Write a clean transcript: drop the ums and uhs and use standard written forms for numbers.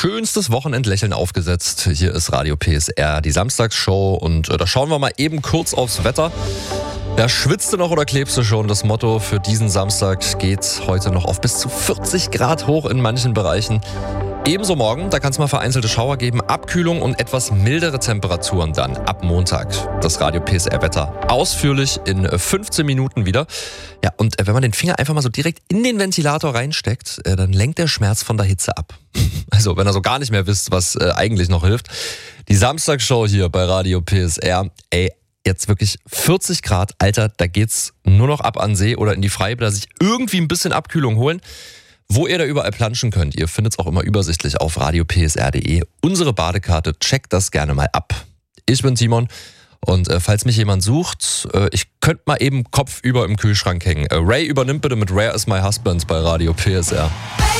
schönstes Wochenendlächeln aufgesetzt. Hier ist Radio PSR, die Samstagsshow und da schauen wir mal eben kurz aufs Wetter. Ja, schwitzt du noch oder klebst du schon? Das Motto für diesen Samstag geht heute noch auf bis zu 40 Grad hoch in manchen Bereichen. Ebenso morgen, da kann es mal vereinzelte Schauer geben, Abkühlung und etwas mildere Temperaturen dann ab Montag. Das Radio PSR-Wetter ausführlich in 15 Minuten wieder. Ja, und wenn man den Finger einfach mal so direkt in den Ventilator reinsteckt, dann lenkt der Schmerz von der Hitze ab. Also, wenn ihr so gar nicht mehr wisst, was eigentlich noch hilft. Die Samstagsshow hier bei Radio PSR, jetzt wirklich 40 Grad, Alter, da geht's nur noch ab an See oder in die Freibäder, sich irgendwie ein bisschen Abkühlung holen. Wo ihr da überall planschen könnt, ihr findet es auch immer übersichtlich auf radiopsr.de. Unsere Badekarte, checkt das gerne mal ab. Ich bin Timon und falls mich jemand sucht, ich könnte mal eben kopfüber im Kühlschrank hängen. Ray übernimmt bitte mit Where is my husband bei Radio PSR.